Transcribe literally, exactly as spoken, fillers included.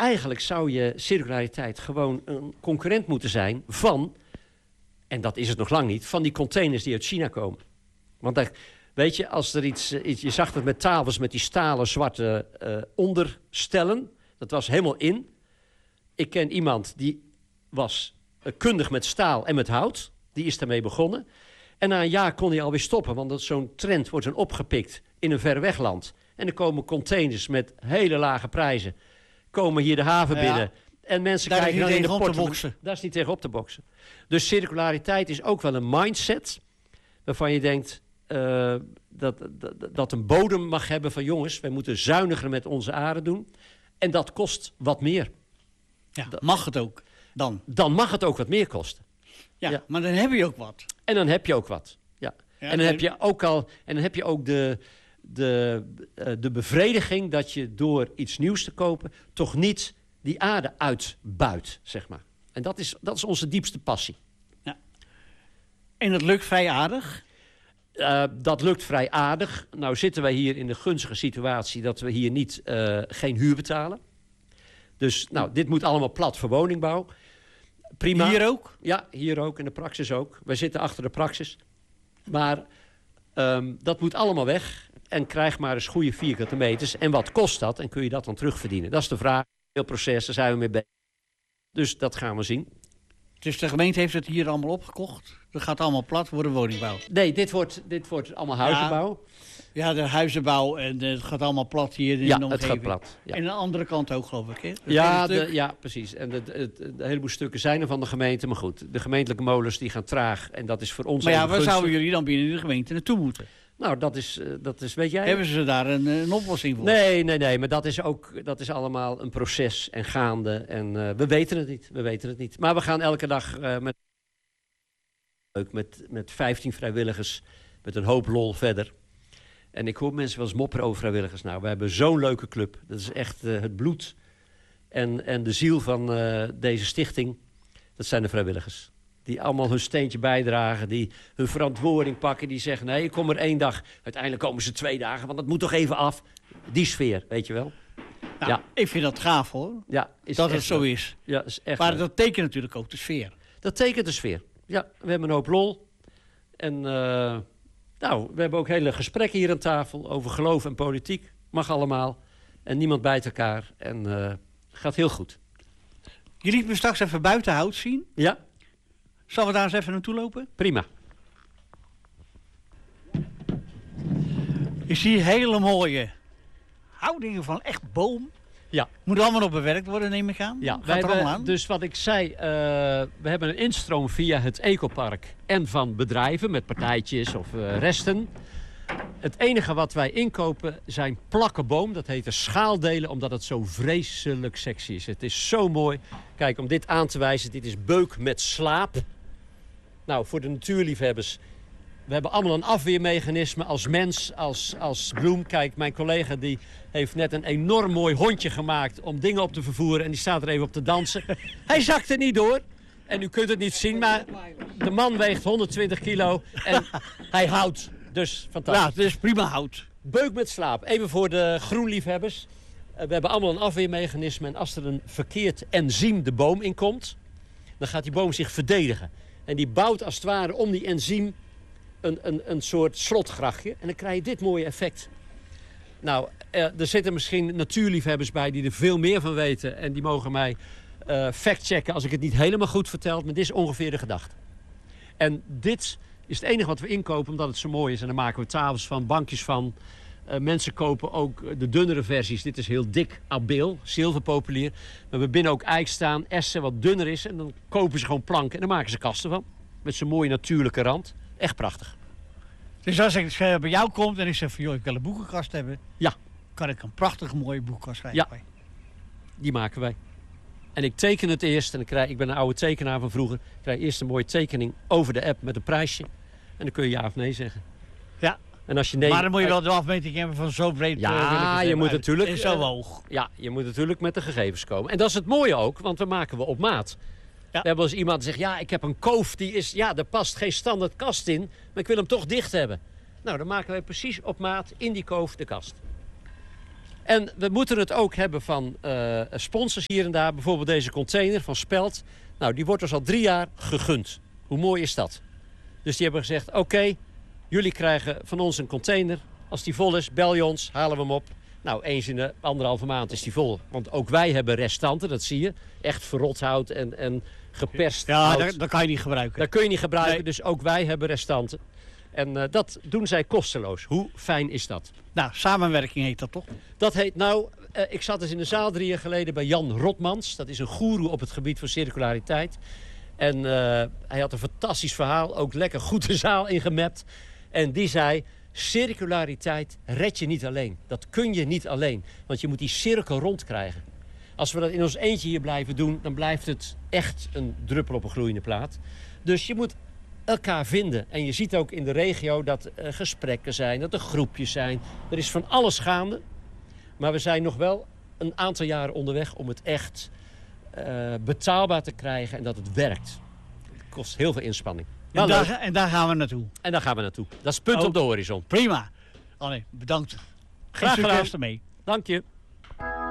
eigenlijk zou je circulariteit gewoon een concurrent moeten zijn van, en dat is het nog lang niet, van die containers die uit China komen. Want daar, weet je, als er iets, iets... Je zag het met tafels met die stalen zwarte uh, onderstellen. Dat was helemaal in. Ik ken iemand die was uh, kundig met staal en met hout. Die is daarmee begonnen. En na een jaar kon hij alweer stoppen. Want zo'n trend wordt dan opgepikt in een ver wegland. En er komen containers met hele lage prijzen. Komen hier de haven ja. binnen. En mensen daar kijken is naar niet de tegen op te boksen. Daar is niet tegen op te boksen. Dus circulariteit is ook wel een mindset waarvan je denkt uh, dat, dat, dat een bodem mag hebben van jongens, wij moeten zuiniger met onze aarde doen. En dat kost wat meer. Ja, mag het ook dan? Dan mag het ook wat meer kosten. Ja, ja, maar dan heb je ook wat. En dan heb je ook wat. Ja. ja en dan heb je ook al en dan heb je ook de, de, uh, de bevrediging dat je door iets nieuws te kopen toch niet die aarde uitbuit, zeg maar. En dat is, dat is onze diepste passie. Ja. En dat lukt vrij aardig? Uh, dat lukt vrij aardig. Nou zitten wij hier in de gunstige situatie dat we hier niet, uh, geen huur betalen. Dus nou, dit moet allemaal plat voor woningbouw. Prima. Hier ook? Ja, hier ook. En de praxis ook. Wij zitten achter de praxis. Maar um, dat moet allemaal weg. En krijg maar eens goede vierkante meters. En wat kost dat? En kun je dat dan terugverdienen? Dat is de vraag. Heel proces, daar zijn we mee bezig. Dus dat gaan we zien. Dus de gemeente heeft het hier allemaal opgekocht? Dat gaat allemaal plat worden woningbouw? Nee, dit wordt, dit wordt allemaal huizenbouw. Ja, ja, de huizenbouw en het gaat allemaal plat hier in ja, de omgeving. het gaat plat. Ja. En aan de andere kant ook, geloof ik, hè? Ja, de, ja, precies. En de, de, de, de heleboel stukken zijn er van de gemeente. Maar goed, de gemeentelijke molens die gaan traag. En dat is voor ons... Maar ja, waar zouden jullie dan binnen de gemeente naartoe moeten? Nou, dat is, uh, dat is, weet jij... Hebben ze daar een, een oplossing voor? Nee, nee, nee, maar dat is ook, dat is allemaal een proces en gaande. En uh, we weten het niet, we weten het niet. Maar we gaan elke dag uh, met, met, met vijftien vrijwilligers, met een hoop lol verder. En ik hoor mensen wel eens mopperen over vrijwilligers. Nou, we hebben zo'n leuke club. Dat is echt uh, het bloed en, en de ziel van uh, deze stichting. Dat zijn de vrijwilligers. Die allemaal hun steentje bijdragen, die hun verantwoording pakken. Die zeggen, nee, ik kom er één dag. Uiteindelijk komen ze twee dagen, want dat moet toch even af. Die sfeer, weet je wel. Nou, ja. Ik vind dat gaaf, hoor. Ja, is dat het zo leuk. is. Ja, is echt maar leuk. dat tekent natuurlijk ook de sfeer. Dat tekent de sfeer. Ja, we hebben een hoop lol. En uh, nou, we hebben ook hele gesprekken hier aan tafel over geloof en politiek. Mag allemaal. En niemand bijt elkaar. En uh, gaat heel goed. Je liet me straks even buitenhout zien. Ja. Zullen we daar eens even naartoe lopen? Prima. Ik zie hele mooie houdingen van echt boom. Ja. Moet allemaal nog bewerkt worden, neem ik aan. Ja, wij hebben, dus wat ik zei, uh, we hebben een instroom via het ecopark en van bedrijven met partijtjes of uh, resten. Het enige wat wij inkopen zijn plakken boom. Dat heet schaaldelen, omdat het zo vreselijk sexy is. Het is zo mooi. Kijk, om dit aan te wijzen, dit is beuk met slaap. Nou, voor de natuurliefhebbers. We hebben allemaal een afweermechanisme als mens, als, als bloem. Kijk, mijn collega die heeft net een enorm mooi hondje gemaakt om dingen op te vervoeren. En die staat er even op te dansen. Hij zakt er niet door. En u kunt het niet zien, maar de man weegt honderdtwintig kilo en hij houdt. Dus fantastisch. Ja, het is prima hout. Beuk met slaap. Even voor de groenliefhebbers. Uh, we hebben allemaal een afweermechanisme. En als er een verkeerd enzym de boom inkomt, dan gaat die boom zich verdedigen. En die bouwt als het ware om die enzym een, een, een soort slotgrachtje. En dan krijg je dit mooie effect. Nou, uh, er zitten misschien natuurliefhebbers bij die er veel meer van weten. En die mogen mij uh, factchecken als ik het niet helemaal goed vertel. Maar dit is ongeveer de gedachte. En dit is het enige wat we inkopen omdat het zo mooi is. En dan maken we tafels van, bankjes van. Uh, mensen kopen ook de dunnere versies. Dit is heel dik abeel, zilverpopulier. Maar we hebben binnen ook eik staan, essen wat dunner is. En dan kopen ze gewoon planken en dan maken ze kasten van. Met zo'n mooie natuurlijke rand. Echt prachtig. Dus als ik bij jou kom en ik zeg van, joh, ik wil een boekenkast hebben. Ja. Kan ik een prachtige mooie boekenkast krijgen? Ja, die maken wij. En ik teken het eerst. En ik, krijg, ik ben een oude tekenaar van vroeger. Ik krijg eerst een mooie tekening over de app met een prijsje. En dan kun je ja of nee zeggen. Ja. En als je nee, maar dan moet je wel de afmeting hebben van zo breed. Ja, uh, je moet natuurlijk. En zo hoog. Ja, je moet natuurlijk met de gegevens komen. En dat is het mooie ook, want we maken we op maat. Ja. We hebben als iemand die zegt, ja, ik heb een koof die is, ja, daar past geen standaard kast in, maar ik wil hem toch dicht hebben. Nou, dan maken wij precies op maat in die koof de kast. En we moeten het ook hebben van uh, sponsors hier en daar. Bijvoorbeeld deze container van Speld. Nou, die wordt dus al drie jaar gegund. Hoe mooi is dat? Dus die hebben gezegd, oké, okay, jullie krijgen van ons een container. Als die vol is, bel je ons, halen we hem op. Nou, eens in de anderhalve maand is die vol. Want ook wij hebben restanten, dat zie je. Echt verrot hout en, en geperst ja, hout. dat, dat kan je niet gebruiken. Dat kun je niet gebruiken, nee. Dus ook wij hebben restanten. En uh, dat doen zij kosteloos. Hoe fijn is dat? Nou, samenwerking heet dat toch? Dat heet, nou, uh, ik zat eens in de zaal drie jaar geleden bij Jan Rotmans. Dat is een goeroe op het gebied van circulariteit. En uh, hij had een fantastisch verhaal, ook lekker goed de zaal ingemapt. En die zei, circulariteit red je niet alleen. Dat kun je niet alleen, want je moet die cirkel rondkrijgen. Als we dat in ons eentje hier blijven doen, dan blijft het echt een druppel op een gloeiende plaat. Dus je moet elkaar vinden. En je ziet ook in de regio dat er gesprekken zijn, dat er groepjes zijn. Er is van alles gaande. Maar we zijn nog wel een aantal jaren onderweg om het echt uh, betaalbaar te krijgen en dat het werkt. Het kost heel veel inspanning. En daar, en daar gaan we naartoe. En daar gaan we naartoe. Dat is het punt oh, op de horizon. Prima. Anne, bedankt. Graag gedaan. ermee. Dank je.